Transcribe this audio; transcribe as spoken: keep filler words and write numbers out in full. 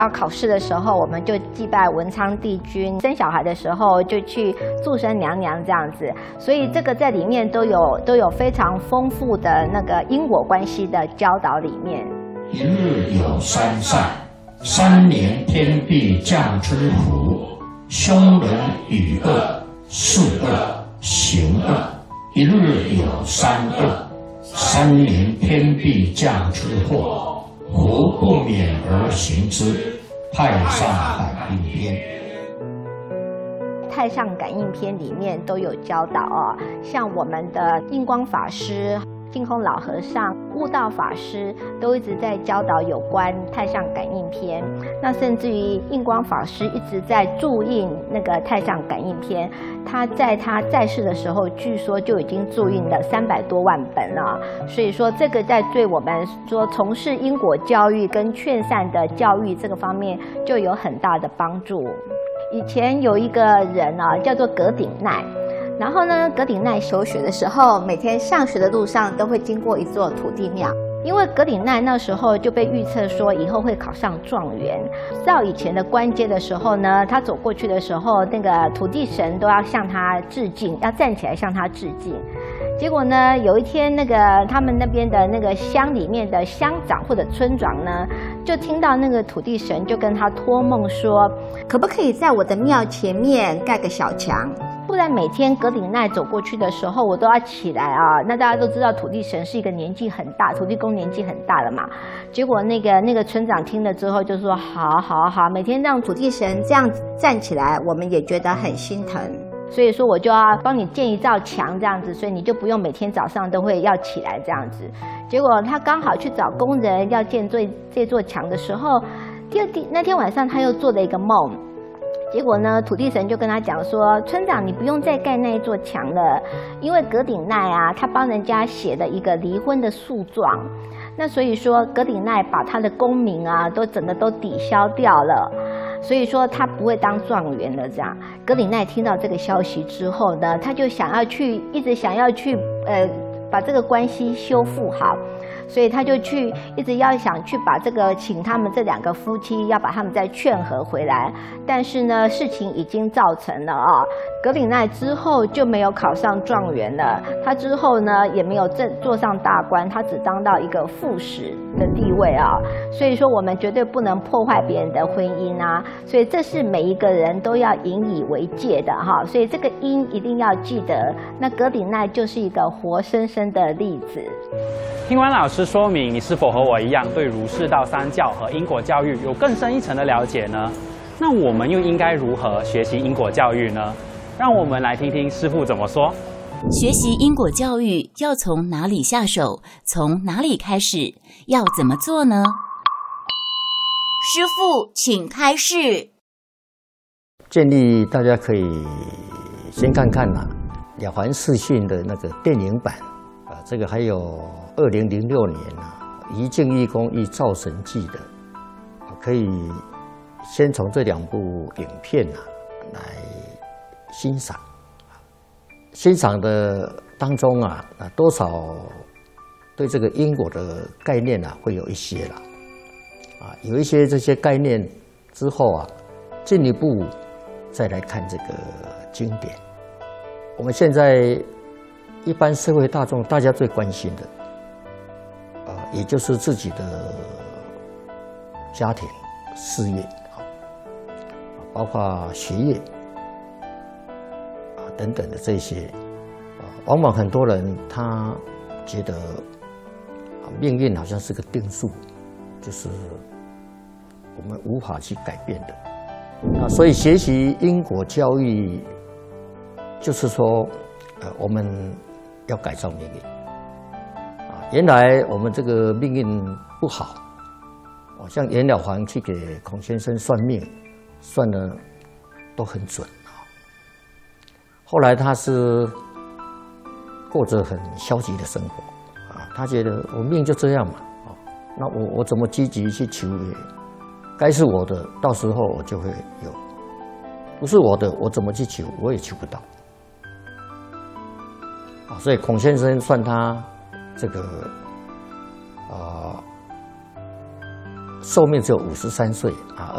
要考试的时候，我们就祭拜文昌帝君；生小孩的时候就去祝生娘娘这样子。所以这个在里面都有都有非常丰富的那个因果关系的教导里面。 一日有三善，三年天地降之福，凶人与恶，是恶行恶。一日有三恶，三年天地降之祸，福不免而行之。太上感应篇。 太上感应篇里面都有教导哦，像我们的印光法师、净空老和尚、悟道法师都一直在教导有关太上感应篇。那甚至于印光法师一直在注印那个太上感应篇，他在他在世的时候，据说就已经注印了三百多万本了。所以说，这个在对我们说从事因果教育跟劝善的教育这个方面，就有很大的帮助。以前有一个人啊，叫做葛鼎鼐。然后呢，葛鼎鼐求学的时候，每天上学的路上都会经过一座土地庙，因为葛鼎鼐那时候就被预测说以后会考上状元。到以前的官阶的时候呢，他走过去的时候，那个土地神都要向他致敬，要站起来向他致敬。结果呢，有一天那个他们那边的那个乡里面的乡长或者村长呢，就听到那个土地神就跟他托梦说，可不可以在我的庙前面盖个小墙？不然每天葛鼎鼐走过去的时候，我都要起来啊。那大家都知道土地神是一个年纪很大，土地公年纪很大了嘛。结果那个那个村长听了之后就说，好好好，每天让土地神这样站起来，我们也觉得很心疼。所以说我就要帮你建一道墙这样子，所以你就不用每天早上都会要起来这样子。结果他刚好去找工人要建这这座墙的时候，第二天那天晚上他又做了一个梦。结果呢，土地神就跟他讲说，村长你不用再盖那一座墙了，因为葛鼎鼐啊，他帮人家写了一个离婚的诉状，那所以说葛鼎鼐把他的功名啊都整个都抵消掉了。所以说他不会当状元了。这样，葛鼎鼐听到这个消息之后呢，他就想要去，一直想要去，呃，把这个关系修复好，所以他就去，一直要想去把这个，请他们这两个夫妻要把他们再劝和回来。但是呢，事情已经造成了啊，葛鼎鼐之后就没有考上状元了，他之后呢也没有正坐上大官，他只当到一个副使的地位啊。所以说我们绝对不能破坏别人的婚姻啊，所以这是每一个人都要引以为戒的哈。所以这个因一定要记得，那葛鼎鼐就是一个活生生的例子。 听完老师说明，你是否和我一样对儒释道三教和因果教育有更深一层的了解呢？那我们又应该如何学习因果教育呢？让我们来听听师父怎么说。 学习因果教育要从哪里下手？从哪里开始？要怎么做呢？师父，请开示。 建议大家可以先看看呐、啊，《了凡四训》的那个电影版啊，这个还有二零零六年啊，一镜一公一灶神记的，可以先从这两部影片啊来欣赏。欣赏的当中啊，啊多少对这个因果的概念啊会有一些啦，啊有一些这些概念之后啊，进一步再来看这个经典。我们现在一般社会大众大家最关心的，啊也就是自己的家庭、事业啊，包括学业。等等的这些，啊，往往很多人他觉得，啊，命运好像是个定数，就是我们无法去改变的。啊，所以学习因果教育，就是说，呃，我们要改造命运。啊，原来我们这个命运不好，哦，像袁了凡去给孔先生算命，算的都很准。后来他是过着很消极的生活啊，他觉得我命就这样嘛，啊，那我我怎么积极去求也，该是我的，到时候我就会有；不是我的，我怎么去求，我也求不到。啊，所以孔先生算他这个啊、呃、寿命只有五十三岁啊。